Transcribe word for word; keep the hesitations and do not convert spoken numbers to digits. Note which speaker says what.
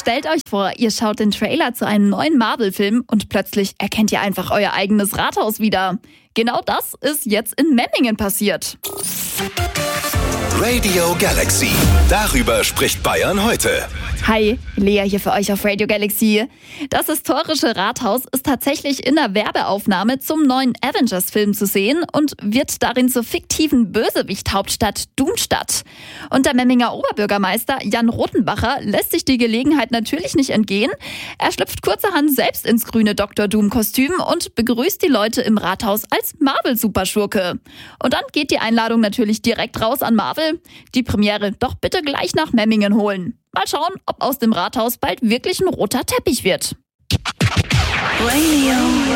Speaker 1: Stellt euch vor, ihr schaut den Trailer zu einem neuen Marvel-Film und plötzlich erkennt ihr einfach euer eigenes Rathaus wieder. Genau das ist jetzt in Memmingen passiert.
Speaker 2: Radio Galaxy. Darüber spricht Bayern heute.
Speaker 1: Hi, Lea hier für euch auf Radio Galaxy. Das historische Rathaus ist tatsächlich in der Werbeaufnahme zum neuen Avengers-Film zu sehen und wird darin zur fiktiven Bösewicht-Hauptstadt Doomstadt. Und der Memminger Oberbürgermeister Jan Rothenbacher lässt sich die Gelegenheit natürlich nicht entgehen. Er schlüpft kurzerhand selbst ins grüne Doktor Doom-Kostüm und begrüßt die Leute im Rathaus als Marvel-Superschurke. Und dann geht die Einladung natürlich direkt raus an Marvel. Die Premiere doch bitte gleich nach Memmingen holen. Mal schauen, ob aus dem Rathaus bald wirklich ein roter Teppich wird.
Speaker 3: Radio